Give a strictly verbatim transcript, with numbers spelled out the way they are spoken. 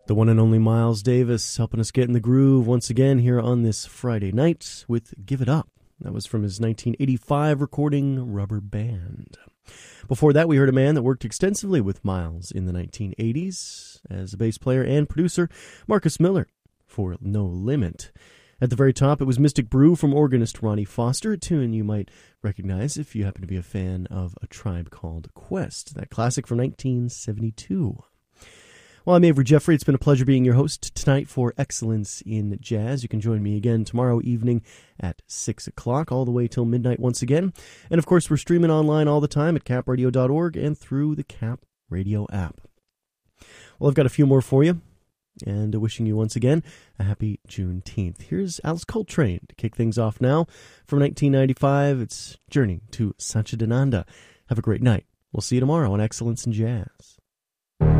The one and only Miles Davis helping us get in the groove once again here on this Friday night with Give It Up. That was from his nineteen eighty-five recording, Rubber Band. Before that, we heard a man that worked extensively with Miles in the nineteen eighties as a bass player and producer, Marcus Miller, for No Limit. At the very top, it was Mystic Brew from organist Ronnie Foster, a tune you might recognize if you happen to be a fan of A Tribe Called Quest, that classic from nineteen seventy-two. Well, I'm Avery Jeffrey. It's been a pleasure being your host tonight for Excellence in Jazz. You can join me again tomorrow evening at six o'clock, all the way till midnight once again. And, of course, we're streaming online all the time at cap radio dot org and through the Cap Radio app. Well, I've got a few more for you, and wishing you once again a happy Juneteenth. Here's Alice Coltrane to kick things off now. From nineteen ninety-five, it's Journey to Satchidananda. Have a great night. We'll see you tomorrow on Excellence in Jazz.